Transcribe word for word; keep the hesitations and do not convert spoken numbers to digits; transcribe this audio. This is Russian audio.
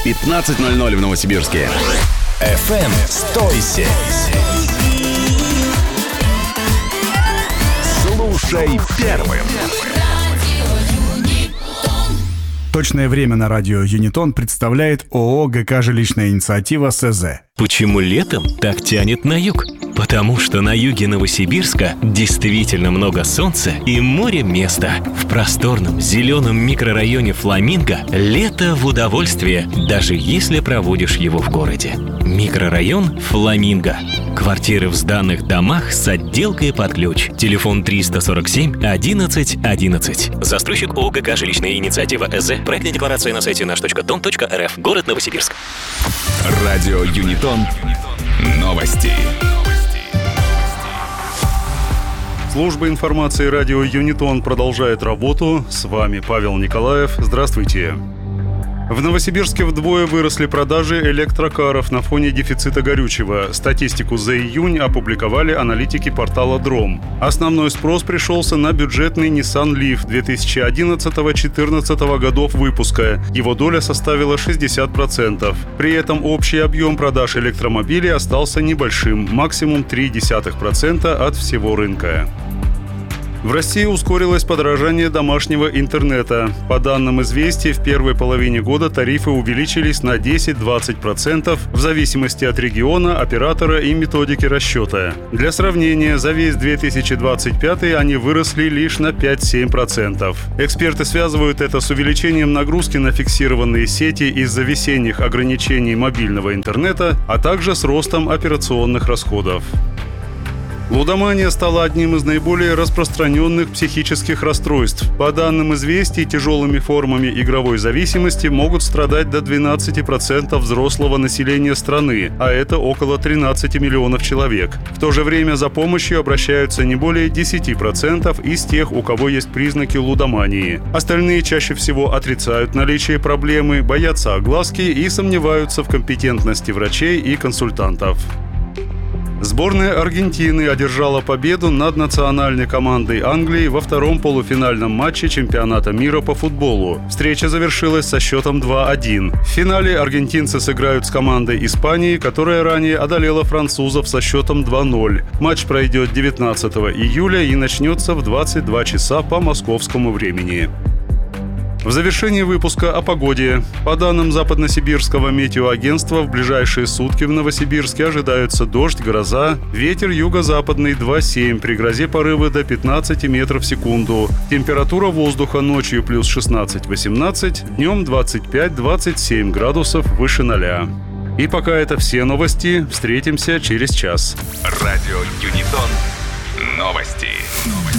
пятнадцать ноль ноль в Новосибирске. эф эм «Стойся». Слушай первым. Точное время на радио Юнитон представляет ООО ГК «Жилищная инициатива» СЗ. Почему летом так тянет на юг? Потому что на юге Новосибирска действительно много солнца и море места. В просторном зеленом микрорайоне Фламинго лето в удовольствие, даже если проводишь его в городе. Микрорайон Фламинго. Квартиры в сданных домах с отделкой под ключ. Телефон триста сорок семь одиннадцать одиннадцать. Застройщик ООО ГК «Жилищная инициатива» СЗ. Проектная декларация на сайте наш точка дом точка эр эф. Город Новосибирск. Радио Юнитон. Новости. Служба информации радио Юнитон продолжает работу. С вами Павел Николаев. Здравствуйте. В Новосибирске вдвое выросли продажи электрокаров на фоне дефицита горючего. Статистику за июнь опубликовали аналитики портала Дром. Основной спрос пришелся на бюджетный Nissan Leaf две тысячи одиннадцатого - две тысячи четырнадцатого годов выпуска. Его доля составила шестьдесят процентов. При этом общий объем продаж электромобилей остался небольшим, максимум три десятых процента от всего рынка. В России ускорилось подорожание домашнего интернета. По данным «Известий», в первой половине года тарифы увеличились на десять-двадцать процентов в зависимости от региона, оператора и методики расчета. Для сравнения, за весь две тысячи двадцать пятый они выросли лишь на пять-семь процентов. Эксперты связывают это с увеличением нагрузки на фиксированные сети из-за весенних ограничений мобильного интернета, а также с ростом операционных расходов. Лудомания стала одним из наиболее распространенных психических расстройств. По данным «Известий», тяжелыми формами игровой зависимости могут страдать до двенадцати процентов взрослого населения страны, а это около тринадцати миллионов человек. В то же время за помощью обращаются не более десяти процентов из тех, у кого есть признаки лудомании. Остальные чаще всего отрицают наличие проблемы, боятся огласки и сомневаются в компетентности врачей и консультантов. Сборная Аргентины одержала победу над национальной командой Англии во втором полуфинальном матче чемпионата мира по футболу. Встреча завершилась со счетом два-один. В финале аргентинцы сыграют с командой Испании, которая ранее одолела французов со счетом два-ноль. Матч пройдет девятнадцатого июля и начнется в двадцать два часа по московскому времени. В завершении выпуска о погоде. По данным Западносибирского метеоагентства, в ближайшие сутки в Новосибирске ожидаются дождь, гроза, ветер юго-западный два-семь, при грозе порывы до пятнадцати метров в секунду. Температура воздуха ночью плюс шестнадцать-восемнадцать, днем двадцать пять-двадцать семь градусов выше ноля. И пока это все новости. Встретимся через час. Радио Юнитон. Новости.